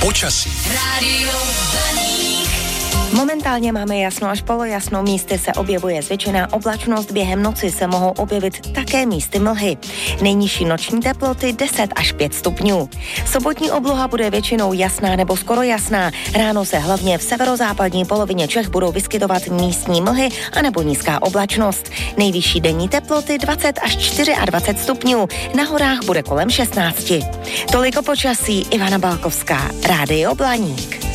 Počasí. Rádio Blaník. Momentálně máme jasno až polojasno, místy se objevuje zvětšená oblačnost, během noci se mohou objevit také místy mlhy. Nejnižší noční teploty 10 až 5 stupňů. Sobotní obloha bude většinou jasná nebo skoro jasná. Ráno se hlavně v severozápadní polovině Čech budou vyskytovat místní mlhy anebo nízká oblačnost. Nejvyšší denní teploty 20 až 24 stupňů, na horách bude kolem 16. Toliko počasí, Ivana Balkovská, Rádio Blaník.